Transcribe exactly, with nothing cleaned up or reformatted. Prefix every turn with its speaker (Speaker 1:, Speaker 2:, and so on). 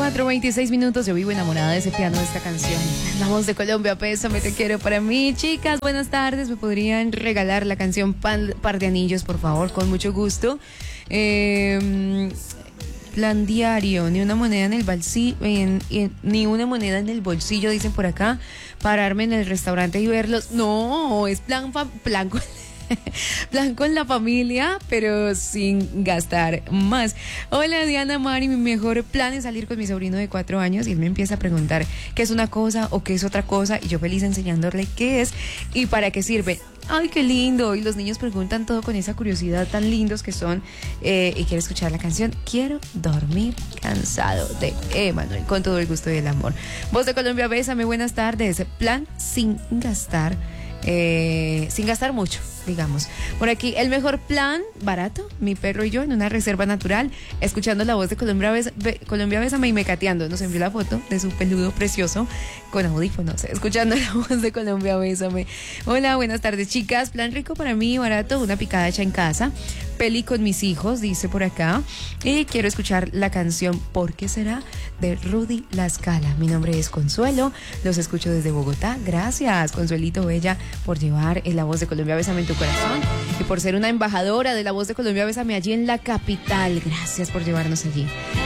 Speaker 1: cuatro, veintiséis minutos. Yo vivo enamorada de ese piano, de esta canción. La voz de Colombia, Pésame, te quiero para mí. Chicas, buenas tardes. ¿Me podrían regalar la canción Pan, Par de Anillos, por favor? Con mucho gusto. Eh, plan diario, ni una moneda en el bolsillo, en, en, ni una moneda en el bolsillo, dicen por acá. Pararme en el restaurante y verlos. No, es plan, plan con... plan con la familia, pero sin gastar más. Hola Diana, Mari, mi mejor plan es salir con mi sobrino de cuatro años y él me empieza a preguntar qué es una cosa o qué es otra cosa y yo feliz enseñándole qué es y para qué sirve. Ay, qué lindo. Y los niños preguntan todo con esa curiosidad tan lindos que son. Eh, y quiero escuchar la canción Quiero dormir cansado de Emanuel, con todo el gusto y el amor. Voz de Colombia, Bésame, buenas tardes. Plan sin gastar, eh, sin gastar mucho, digamos. Por aquí, el mejor plan, barato, mi perro y yo en una reserva natural, escuchando la voz de Colombia, Bes- Be- Colombia Bésame y mecateando. Nos envió la foto de su peludo precioso con audífonos, escuchando la voz de Colombia Bésame. Hola, buenas tardes, chicas. Plan rico para mí, barato, una picada hecha en casa, peli con mis hijos, dice por acá. Y quiero escuchar la canción ¿Por qué será? De Rudy La Scala. Mi nombre es Consuelo, los escucho desde Bogotá. Gracias, Consuelito Bella, por llevar la voz de Colombia Bésame en tu corazón y por ser una embajadora de la voz de Colombia Bésame allí en la capital. Gracias por llevarnos allí.